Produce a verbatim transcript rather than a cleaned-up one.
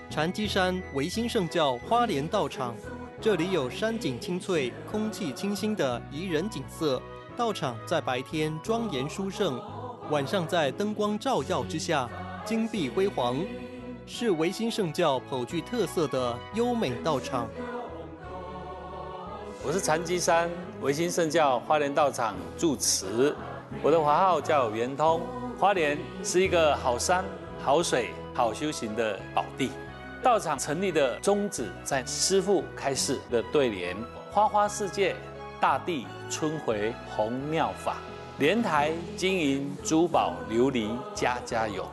禅机山维新圣教花莲道场，这里有山景清脆、空气清新的宜人景色。道场在白天庄严殊胜，晚上在灯光照耀之下，金碧辉煌，是维新圣教颇具特色的优美道场。 我是禅机山维新圣教花莲道场住持，我的华号叫圆通。花莲是一个好山、好水、好修行的宝地。道场成立的宗旨在师父开示的对联：花花世界，大地春回红妙法，莲台金银珠宝琉璃家家有。